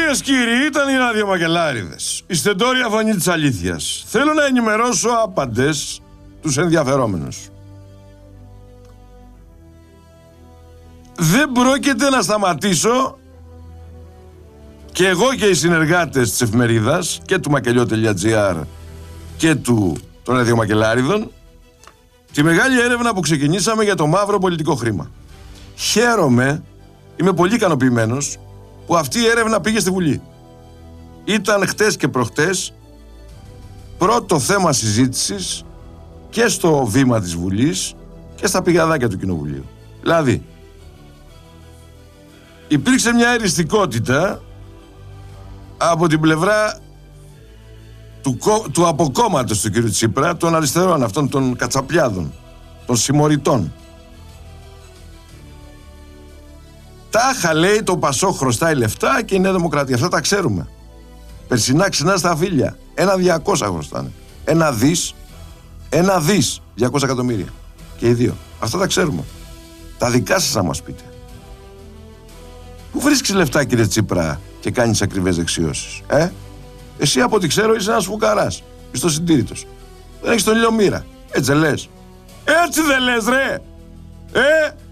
Κυρίες και κύριοι, ήταν οι ραδιομακελάριδες. Η στεντόρια φωνή της αλήθειας. Θέλω να ενημερώσω άπαντες τους ενδιαφερόμενους. Δεν πρόκειται να σταματήσω και εγώ και οι συνεργάτες της εφημερίδας και του μακελιό.gr και των ραδιομακελάριδων τη μεγάλη έρευνα που ξεκινήσαμε για το μαύρο πολιτικό χρήμα. Χαίρομαι, είμαι πολύ ικανοποιημένος που αυτή η έρευνα πήγε στη Βουλή. Ήταν χτες και προχτές πρώτο θέμα συζήτησης και στο βήμα της Βουλής και στα πηγαδάκια του Κοινοβουλίου. Δηλαδή, υπήρξε μια εριστικότητα από την πλευρά του αποκόμματος του κ. Τσίπρα, των αριστερών, αυτών των κατσαπλιάδων, των συμμοριτών. Τάχα λέει το Πασόκ χρωστάει λεφτά και η Νέα Δημοκρατία. Αυτά τα ξέρουμε. Περσινά ξινά στα φίλια. 1.200 χρωστάνε. 1 δις 200 εκατομμύρια. Και οι δύο. Αυτά τα ξέρουμε. Τα δικά σας να μας πείτε. Πού βρίσκεις λεφτά, κύριε Τσίπρα, και κάνεις ακριβές δεξιώσεις? Εσύ, από ό,τι ξέρω, είσαι ένας φουκαράς. Πιστοσυντήρητος. Δεν έχεις τον ήλιο μοίρα. Έτσι δεν λες? Έτσι δεν λες, ρε?